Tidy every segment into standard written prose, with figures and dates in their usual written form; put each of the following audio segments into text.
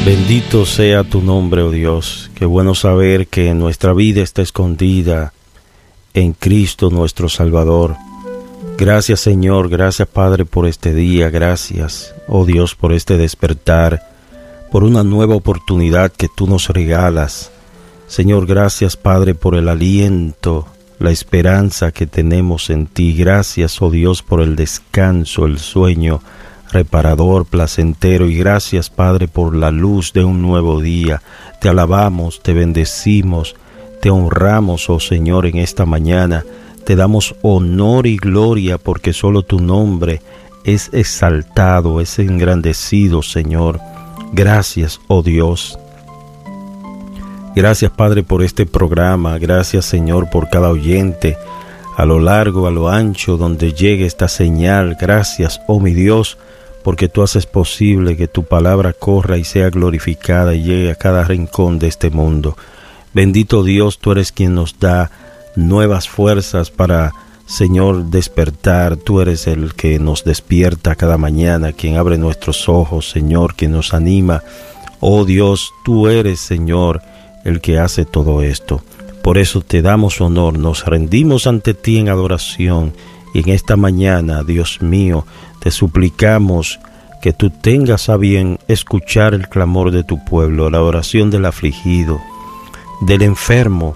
Bendito sea tu nombre, oh Dios. Qué bueno saber que nuestra vida está escondida en Cristo nuestro Salvador. Gracias, Señor, gracias, Padre, por este día. Gracias, oh Dios, por este despertar, por una nueva oportunidad que tú nos regalas. Señor, gracias, Padre, por el aliento, la esperanza que tenemos en ti. Gracias, oh Dios, por el descanso, el sueño reparador, placentero, y gracias, Padre, por la luz de un nuevo día. Te alabamos, te bendecimos, te honramos, oh Señor, en esta mañana. Te damos honor y gloria porque solo tu nombre es exaltado, es engrandecido, Señor. Gracias, oh Dios. Gracias, Padre, por este programa. Gracias, Señor, por cada oyente, a lo largo, a lo ancho, donde llegue esta señal. Gracias, oh mi Dios, porque tú haces posible que tu palabra corra y sea glorificada y llegue a cada rincón de este mundo. Bendito Dios, tú eres quien nos da nuevas fuerzas para, Señor, despertar. Tú eres el que nos despierta cada mañana, quien abre nuestros ojos, Señor, quien nos anima. Oh Dios, tú eres, Señor, el que hace todo esto. Por eso te damos honor, nos rendimos ante ti en adoración. Y en esta mañana, Dios mío, te suplicamos que tú tengas a bien escuchar el clamor de tu pueblo, la oración del afligido, del enfermo,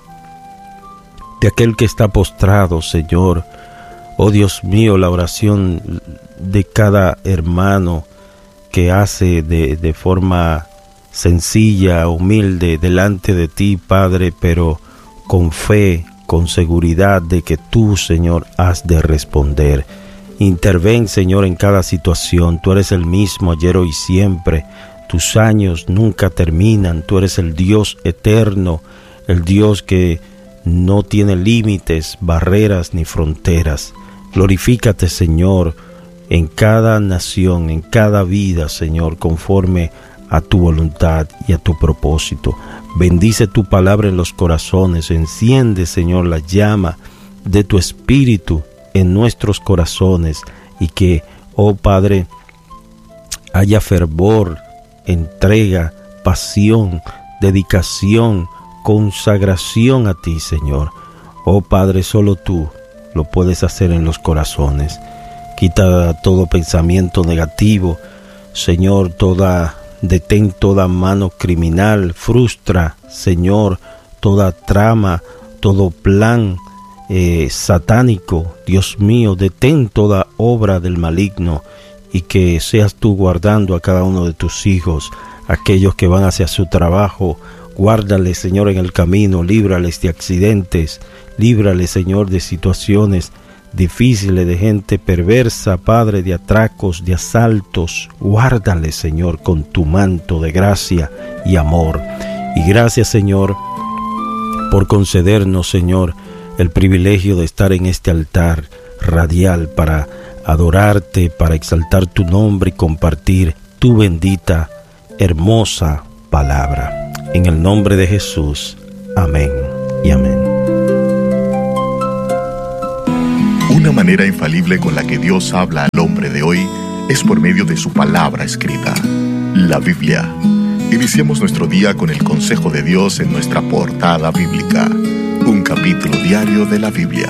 de aquel que está postrado, Señor. Oh Dios mío, la oración de cada hermano que hace de forma sencilla, humilde, delante de ti, Padre, pero con fe, con seguridad de que tú, Señor, has de responder. Interven, Señor, en cada situación. Tú eres el mismo ayer, hoy y siempre. Tus años nunca terminan. Tú eres el Dios eterno, el Dios que no tiene límites, barreras ni fronteras. Glorifícate, Señor, en cada nación, en cada vida, Señor, conforme a tu voluntad y a tu propósito. Bendice tu palabra en los corazones. Enciende, Señor, la llama de tu espíritu en nuestros corazones y que, oh Padre, haya fervor, entrega, pasión, dedicación, consagración a ti, Señor. Oh Padre, solo tú lo puedes hacer en los corazones. Quita todo pensamiento negativo, Señor, detén toda mano criminal, frustra, Señor, toda trama, todo plan satánico. Dios mío, detén toda obra del maligno y que seas tú guardando a cada uno de tus hijos, aquellos que van hacia su trabajo. Guárdales, Señor, en el camino, líbrales de accidentes, líbrales, Señor, de situaciones difíciles, de gente perversa, Padre, de atracos, de asaltos. Guárdales, Señor, con tu manto de gracia y amor. Y gracias, Señor, por concedernos, Señor, el privilegio de estar en este altar radial para adorarte, para exaltar tu nombre y compartir tu bendita, hermosa palabra. En el nombre de Jesús. Amén y amén. Una manera infalible con la que Dios habla al hombre de hoy es por medio de su palabra escrita, la Biblia. Iniciemos nuestro día con el consejo de Dios en nuestra portada bíblica, un capítulo diario de la Biblia.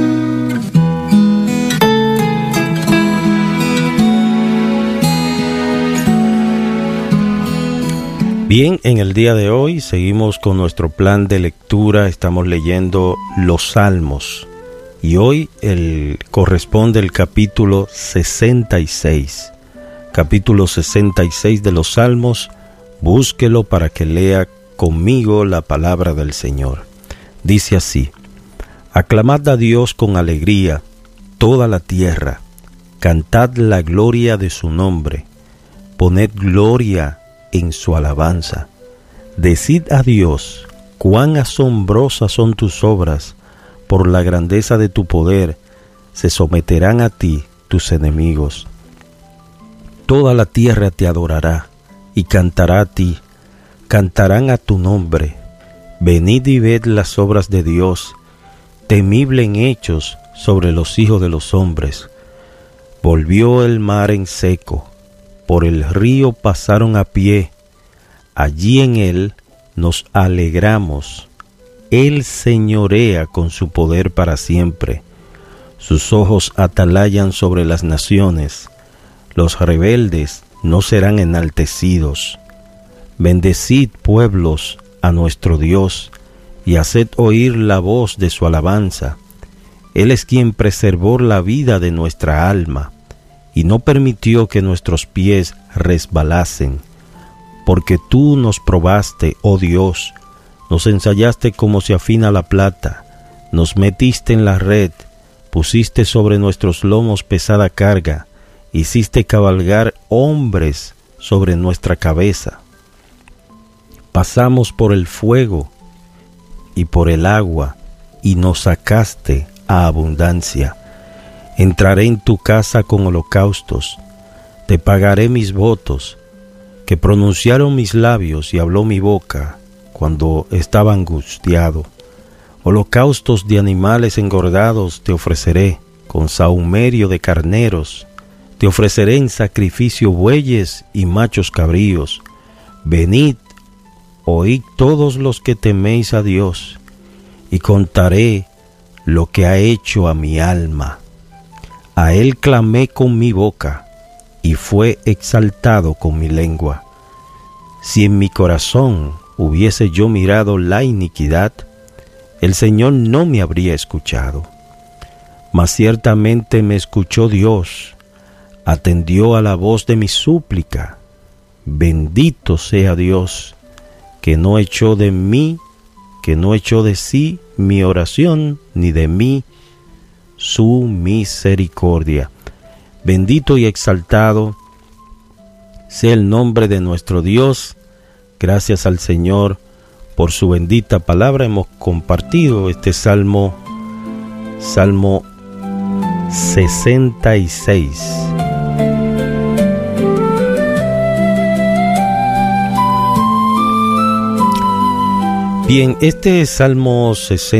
Bien, en el día de hoy seguimos con nuestro plan de lectura. Estamos leyendo los Salmos y hoy corresponde el capítulo 66. Capítulo 66 de los Salmos. Búsquelo para que lea conmigo la palabra del Señor. Dice así: Aclamad a Dios con alegría, toda la tierra. Cantad la gloria de su nombre. Poned gloria en su alabanza. Decid a Dios, cuán asombrosas son tus obras. Por la grandeza de tu poder se someterán a ti tus enemigos. Toda la tierra te adorará y cantará a ti. Cantarán a tu nombre. Venid y ved las obras de Dios, temible en hechos sobre los hijos de los hombres. Volvió el mar en seco, por el río pasaron a pie, Allí en Él nos alegramos. Él señorea con su poder para siempre. Sus ojos atalayan sobre las naciones. Los rebeldes no serán enaltecidos. Bendecid, pueblos, a nuestro Dios, y haced oír la voz de su alabanza. Él es quien preservó la vida de nuestra alma, y no permitió que nuestros pies resbalasen. Porque tú nos probaste, oh Dios, nos ensayaste como se afina la plata, nos metiste en la red, pusiste sobre nuestros lomos pesada carga, hiciste cabalgar hombres sobre nuestra cabeza. Pasamos por el fuego y por el agua, y nos sacaste a abundancia. Entraré en tu casa con holocaustos, te pagaré mis votos, que pronunciaron mis labios y habló mi boca cuando estaba angustiado. Holocaustos de animales engordados te ofreceré, con sahumerio de carneros. Te ofreceré en sacrificio bueyes y machos cabríos. Venid, oíd todos los que teméis a Dios, y contaré lo que ha hecho a mi alma. A Él clamé con mi boca, y fue exaltado con mi lengua. Si en mi corazón hubiese yo mirado la iniquidad, el Señor no me habría escuchado. Mas ciertamente me escuchó Dios, atendió a la voz de mi súplica. Bendito sea Dios, que no echó de sí mi oración, ni de mí su misericordia. Bendito y exaltado sea el nombre de nuestro Dios. Gracias al Señor por su bendita palabra. Hemos compartido este Salmo 66. Bien, este Salmo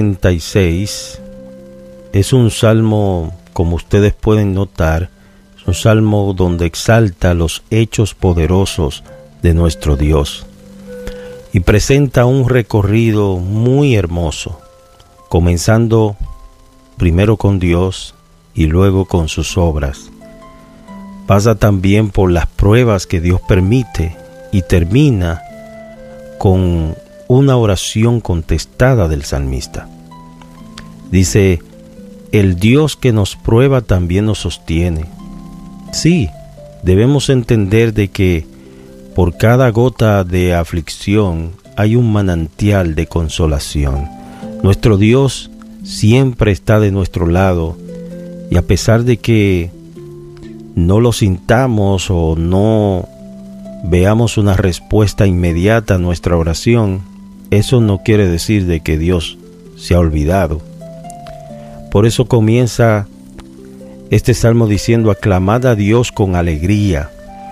66 es un salmo, como ustedes pueden notar, es un salmo donde exalta los hechos poderosos de nuestro Dios y presenta un recorrido muy hermoso, comenzando primero con Dios y luego con sus obras. Pasa también por las pruebas que Dios permite y termina con una oración contestada del salmista. Dice: el Dios que nos prueba también nos sostiene. Sí, debemos entender de que por cada gota de aflicción hay un manantial de consolación. Nuestro Dios siempre está de nuestro lado, y a pesar de que no lo sintamos o no veamos una respuesta inmediata a nuestra oración, eso no quiere decir de que Dios se ha olvidado. Por eso comienza este salmo diciendo: aclamad a Dios con alegría.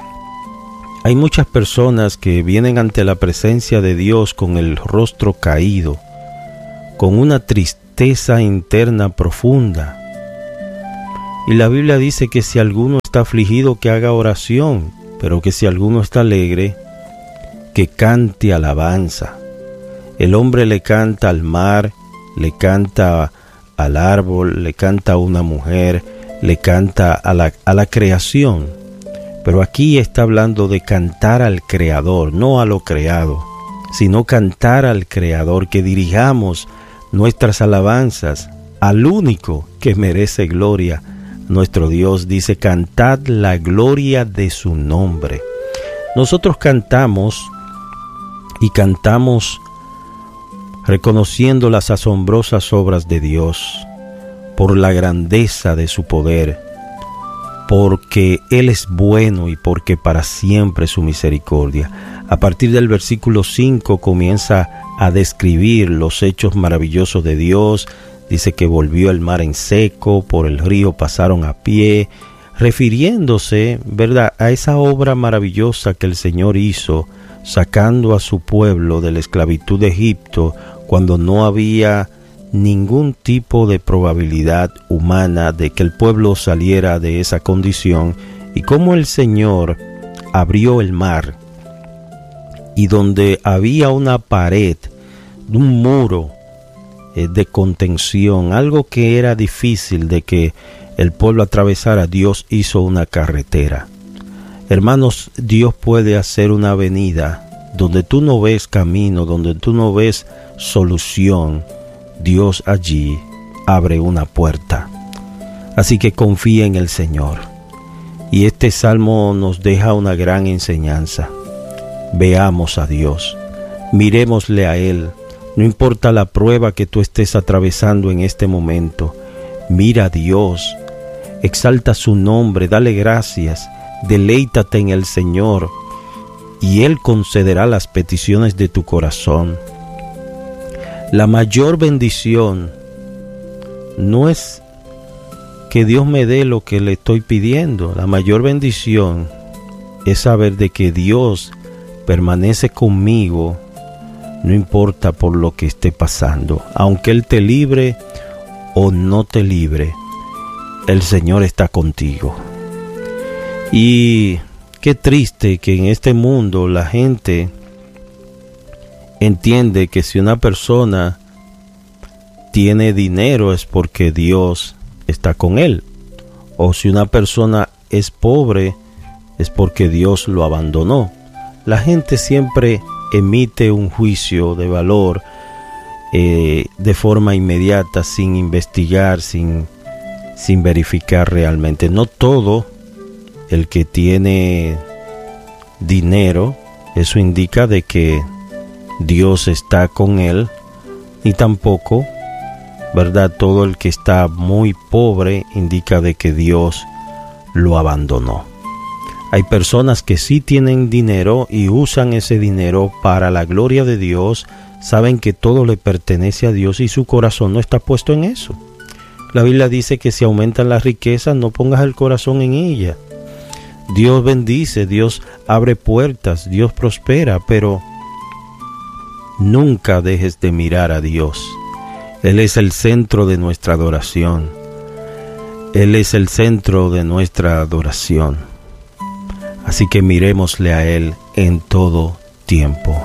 Hay muchas personas que vienen ante la presencia de Dios con el rostro caído, con una tristeza interna profunda. Y la Biblia dice que si alguno está afligido, que haga oración, pero que si alguno está alegre, que cante alabanza. El hombre le canta al mar, le canta al árbol, le canta a una mujer, le canta a la creación. Pero aquí está hablando de cantar al Creador, no a lo creado, sino cantar al Creador, que dirijamos nuestras alabanzas al único que merece gloria. Nuestro Dios dice: cantad la gloria de su nombre. Nosotros cantamos y cantamos reconociendo las asombrosas obras de Dios, por la grandeza de su poder, porque Él es bueno y porque para siempre su misericordia. A partir del versículo 5 comienza a describir los hechos maravillosos de Dios. Dice que volvió el mar en seco, por el río pasaron a pie, refiriéndose, ¿verdad?, a esa obra maravillosa que el Señor hizo, sacando a su pueblo de la esclavitud de Egipto, cuando no había ningún tipo de probabilidad humana de que el pueblo saliera de esa condición, y cómo el Señor abrió el mar y donde había una pared, un muro de contención, algo que era difícil de que el pueblo atravesara, Dios hizo una carretera. Hermanos, Dios puede hacer una avenida donde tú no ves camino, donde tú no ves solución. Dios allí abre una puerta. Así que confía en el Señor. Y este salmo nos deja una gran enseñanza. Veamos a Dios, mirémosle a Él. No importa la prueba que tú estés atravesando en este momento, mira a Dios, exalta su nombre, dale gracias, deleítate en el Señor y Él concederá las peticiones de tu corazón. La mayor bendición no es que Dios me dé lo que le estoy pidiendo. La mayor bendición es saber de que Dios permanece conmigo, no importa por lo que esté pasando. Aunque Él te libre o no te libre, el Señor está contigo. Y qué triste que en este mundo la gente entiende que si una persona tiene dinero es porque Dios está con él, o si una persona es pobre es porque Dios lo abandonó. La gente siempre emite un juicio de valor de forma inmediata, sin investigar, sin verificar realmente. No todo el que tiene dinero, eso indica de que Dios está con él, ni tampoco, ¿verdad?, todo el que está muy pobre indica de que Dios lo abandonó. Hay personas que sí tienen dinero y usan ese dinero para la gloria de Dios, saben que todo le pertenece a Dios y su corazón no está puesto en eso. La Biblia dice que si aumentan las riquezas, no pongas el corazón en ella. Dios bendice, Dios abre puertas, Dios prospera, pero nunca dejes de mirar a Dios. Él es el centro de nuestra adoración. Él es el centro de nuestra adoración. Así que mirémosle a Él en todo tiempo.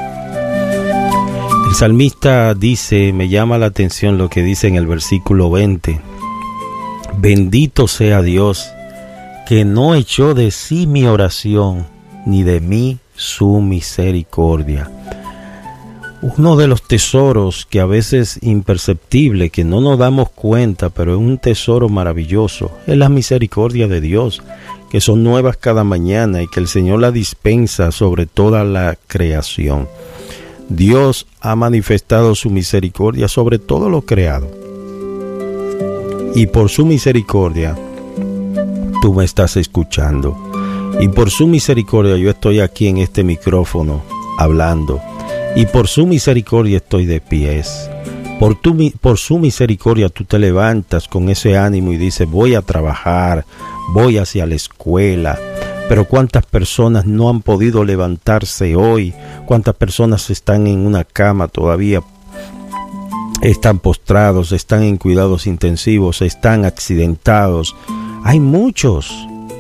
El salmista dice, me llama la atención lo que dice en el versículo 20. Bendito sea Dios, que no echó de sí mi oración, ni de mí su misericordia. Uno de los tesoros que a veces imperceptible, que no nos damos cuenta, pero es un tesoro maravilloso, es la misericordia de Dios, que son nuevas cada mañana y que el Señor la dispensa sobre toda la creación. Dios ha manifestado su misericordia sobre todo lo creado. Y por su misericordia, tú me estás escuchando. Y por su misericordia yo estoy aquí en este micrófono hablando. Y por su misericordia estoy de pies. Por su misericordia tú te levantas con ese ánimo y dices, voy a trabajar, voy hacia la escuela. Pero ¿cuántas personas no han podido levantarse hoy? ¿Cuántas personas están en una cama todavía? Están postrados, están en cuidados intensivos, están accidentados. Hay muchos